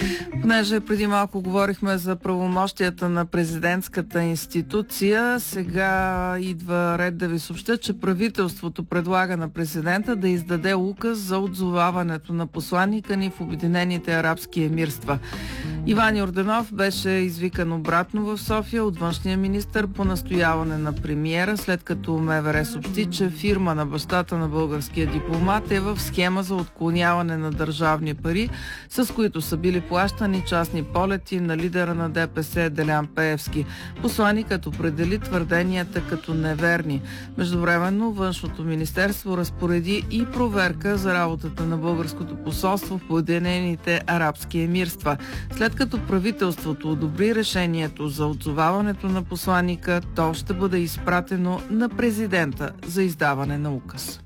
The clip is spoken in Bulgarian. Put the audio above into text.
Понеже преди малко говорихме за правомощията на президентската институция, сега идва ред да ви съобща, че правителството предлага на президента да издаде указ за отзоваването на посланника ни в Обединените арабски емирства. Иван Йорданов беше извикан обратно в София от външния министър по настояване на премиера, след като МВР съобщи, че фирма на бащата на българския дипломат е в схема за отклоняване на държавни пари, с които са били плащани частни полети на лидера на ДПС Делян Пеевски. Посланикът определи твърденията като неверни. Междувременно Външното министерство разпореди и проверка за работата на българското посолство в Обединените арабски емирства. След като правителството одобри решението за отзоваването на посланика, то ще бъде изпратено на президента за издаване на указ.